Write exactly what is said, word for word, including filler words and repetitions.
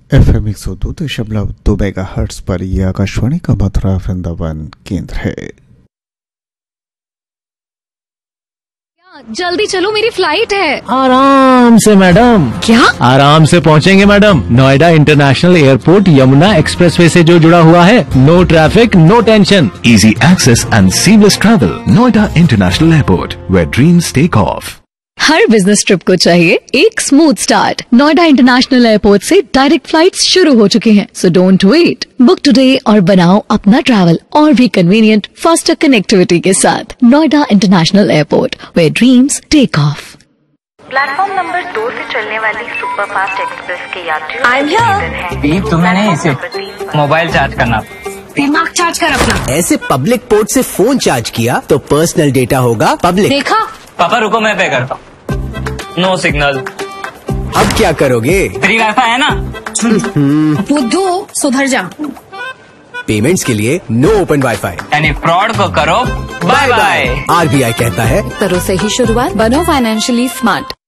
F M एक सौ दो दशमलव दो मेगा हर्ट्स पर यह आकाशवाणी का मथुरा वृंदावन केंद्र है। जल्दी चलो, मेरी फ्लाइट है। आराम से मैडम। क्या? आराम से पहुंचेंगे madam. Noida international airport Yamuna expressway से जो जुड़ा हुआ है। No traffic, no tension, easy access and seamless travel. Noida international airport, where dreams take off. Her business trip को चाहिए एक smooth start. Noida international airport से डायरेक्ट फ्लाइट्स शुरू हो चुकी हैं, so don't wait. Book today और बनाओ अपना ट्रैवल और भी कन्वीनियंट, फास्टर कनेक्टिविटी के साथ। Noida international airport, where dreams take off. Platform number दो से चलने वाली सुपर फास्ट एक्सप्रेस के यात्रियों आई एम हियर। तुम्हें नहीं, सिर्फ मोबाइल चार्ज करना। दिमाग चार्ज कर अपना। ऐसे पब्लिक पोर्ट से फोन चार्ज किया तो पर्सनल डेटा होगा पब्लिक। देखा? पापा रुको, मैं पे करता हूँ। No signal. अब क्या करोगे? फ्री वाईफाई है ना। बुद्धू सुधर जा। पेमेंट्स के लिए नो ओपन वाईफाई। यानी फ्रॉड को करो bye bye. R B I कहता है करो सही शुरुआत, बनो फाइनेंशियली स्मार्ट।